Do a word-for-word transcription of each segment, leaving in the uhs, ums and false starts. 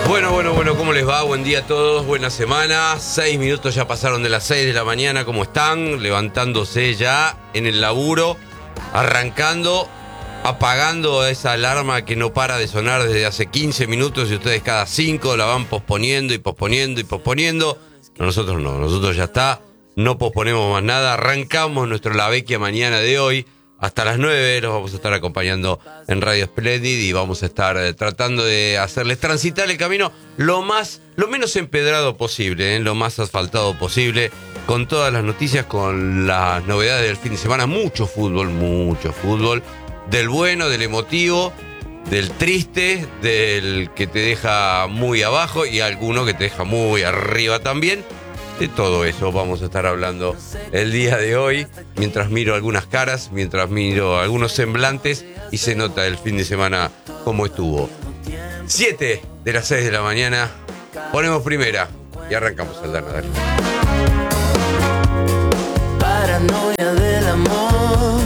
Bueno, bueno, bueno, ¿cómo les va? Buen día a todos, buena semana. Seis minutos ya pasaron de las seis de la mañana. ¿Cómo están? Levantándose ya en el laburo, arrancando, apagando esa alarma que no para de sonar desde hace quince minutos y ustedes cada cinco la van posponiendo y posponiendo y posponiendo. No, nosotros no, nosotros ya está, no posponemos más nada. Arrancamos nuestro La Vecchia mañana de hoy. Hasta las nueve los vamos a estar acompañando en Radio Splendid y vamos a estar eh, tratando de hacerles transitar el camino lo más, lo menos empedrado posible, eh, lo más asfaltado posible, con todas las noticias, con las novedades del fin de semana. Mucho fútbol, mucho fútbol, del bueno, del emotivo, del triste, del que te deja muy abajo y alguno que te deja muy arriba también. De todo eso vamos a estar hablando el día de hoy, mientras miro algunas caras, mientras miro algunos semblantes y se nota el fin de semana cómo estuvo. Siete de las seis de la mañana, ponemos primera y arrancamos al Dana. Dale. Paranoia del amor,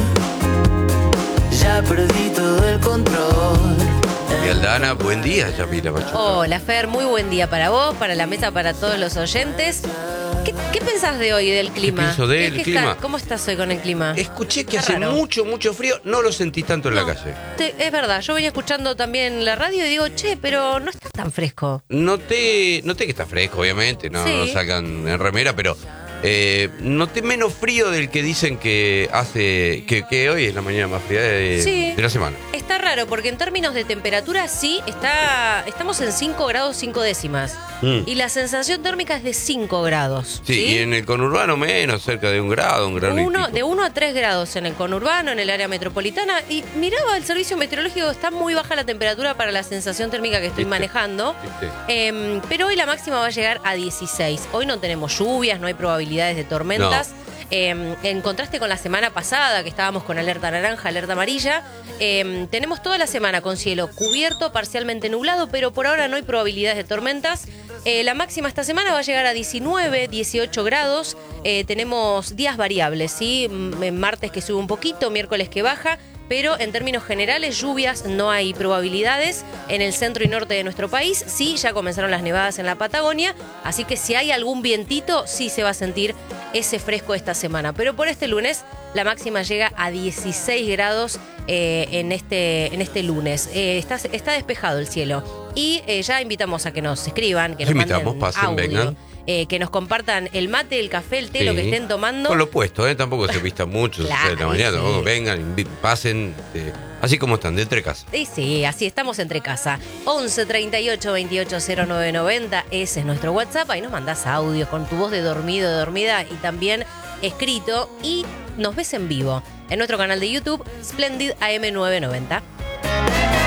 ya perdí todo el control. Y Aldana, buen día, Yamila Machuca. Hola, Fer, muy buen día para vos, para la mesa, para todos los oyentes. ¿Qué, qué pensás de hoy, del clima? ¿Qué pienso del ¿Qué clima? Está, ¿Cómo estás hoy con el clima? Escuché que Está hace raro. mucho, mucho frío, no lo sentí tanto en No, la calle. te- es verdad, yo venía escuchando también la radio y digo, che, pero no está tan fresco. Noté, noté que está fresco, obviamente, no, Sí. no sacan en remera, pero eh, noté menos frío del que dicen que hace, que, que hoy es la mañana más fría de, Sí. de la semana. Está raro, porque en términos de temperatura sí, está, estamos en cinco grados cinco décimas. Mm. Y la sensación térmica es de cinco grados. Sí, y en el conurbano menos, cerca de un grado, un grado y Uno, pico. de uno a tres grados en el conurbano, en el área metropolitana. Y miraba el servicio meteorológico, está muy baja la temperatura para la sensación térmica que estoy ¿Viste? manejando. ¿Viste? Eh, pero hoy la máxima va a llegar a dieciséis. Hoy no tenemos lluvias, no hay probabilidades de tormentas. Eh, en contraste con la semana pasada, que estábamos con alerta naranja, alerta amarilla, eh, tenemos toda la semana con cielo cubierto, parcialmente nublado, pero por ahora no hay probabilidades de tormentas. Eh, la máxima esta semana va a llegar a diecinueve, dieciocho grados. Eh, tenemos días variables, ¿sí? M- martes que sube un poquito, miércoles que baja. Pero en términos generales, lluvias no hay probabilidades en el centro y norte de nuestro país. Sí, ya comenzaron las nevadas en la Patagonia, así que si hay algún vientito, sí se va a sentir ese fresco esta semana. Pero por este lunes, la máxima llega a dieciséis grados eh, en, este, en este lunes. Eh, está, está despejado el cielo. Y eh, ya invitamos a que nos escriban, que Los nos invitamos, manden pasen, audio, vengan. eh, que nos compartan el mate, el café, el té, Sí. lo que estén tomando. Con lo puesto, ¿eh? Tampoco se vistan mucho, Claro, seis de la mañana, sí. tampoco vengan, invi- pasen, eh, así como están, de entre casa. Y sí, así estamos entre casa. once treinta y ocho veintiocho cero nueve noventa, ese es nuestro WhatsApp. Ahí nos mandás audio con tu voz de dormido, de dormida y también escrito. Y nos ves en vivo en nuestro canal de YouTube, Splendid A M nueve noventa.